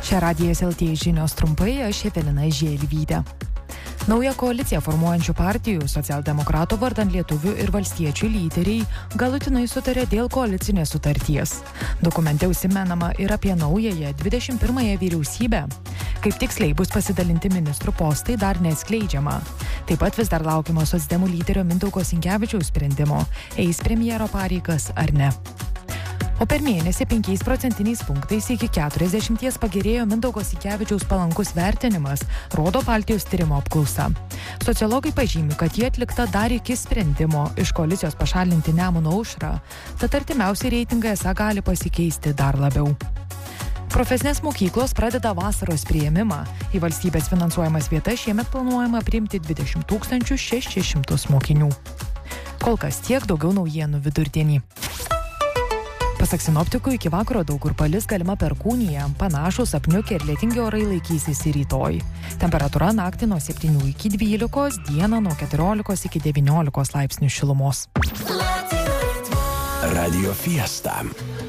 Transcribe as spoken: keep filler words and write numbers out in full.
Šią Radijas L T žinios trumpai, aš Evelina Želvytė. Nauja koalicija formuojančių partijų, socialdemokratų vardan lietuvių ir valstiečių lyderiai galutinai sutarė dėl koalicinės sutarties. Dokumente užsimenama ir apie naująją dvidešimt pirmąją vyriausybę. Kaip tiksliai bus pasidalinti ministrų postai, dar neatskleidžiama. Taip pat vis dar laukiama socdemų lyderio Mindaugo Sinkevičiaus sprendimo, eis premjero pareigas ar ne. O per mėnesį penkiais procentiniais punktais iki keturiasdešimties pagerėjo Mindaugo Sinkevičiaus palankus vertinimas, rodo Baltijos tyrimo apklausa. Sociologai pažymi, kad jie atlikta dar iki sprendimo iš koalicijos pašalinti Nemuno aušrą, tad artimiausi reitingai esą gali pasikeisti dar labiau. Profesinės mokyklos pradeda vasaros priėmimą. Į valstybės finansuojamas vietas šiemet planuojama priimti dvidešimt tūkstančių šešis šimtus mokinių. Kol kas tiek, daugiau naujienų vidurdienį. Pasak sinoptikų, iki vakaro daug kur palis galima perkūnija, panašus apniukę ir lietingi orai laikysis ir rytoj. Temperatūra naktį nuo septynių iki dvylikos, dieną nuo keturiolikos iki devyniolikos laipsnių šilumos. Radio Fiesta.